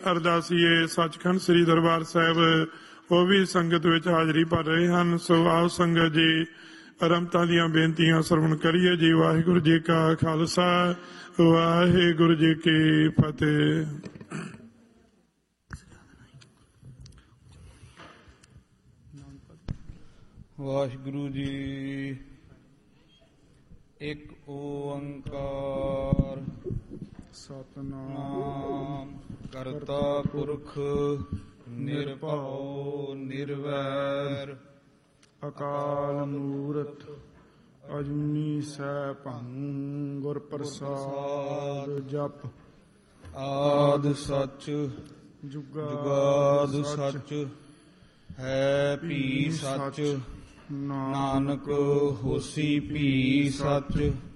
ਅਰਦਾਸੀਏ ਸੱਚਖੰਡ ਸ੍ਰੀ ਦਰਬਾਰ ਸਾਹਿਬ ਉਹ ਵੀ ਸੰਗਤ ਵਿੱਚ ਹਾਜ਼ਰੀ ਭਰ ਰਹੇ ਹਨ। ਸੋ ਆਓ ਸੰਗਤ ਜੀ ਅਰੰਭਤਾ ਦੀਆਂ ਬੇਨਤੀਆਂ ਸਰਵਣ ਕਰੀਏ ਜੀ। ਵਾਹਿਗੁਰੂ ਜੀ ਕਾ ਖਾਲਸਾ ਵਾਹਿਗੁਰੂ ਜੀ ਕੀ ਫਤਿਹ। ਵਾਹਿਗੁਰੂ ਜੀ ਇੱਕ ਓੰਕਾਰ ਸਤਿਨਾਮ ਕਰਤਾ ਪੁਰਖ ਨਿਰਭਉ ਨਿਰਵੈਰ ਅਕਾਲ ਮੂਰਤ ਅਜੂਨੀ ਸੈਭੰ ਗੁਰ ਪ੍ਰਸਾਦ ਜਪ। ਆਦਿ ਸੱਚ ਜੁਗਾਦਿ ਸੱਚ ਹੈ ਭੀ ਸੱਚ। ਨਾਨਕ ਹੋਸੀ ਭੀ ਸੱਚ।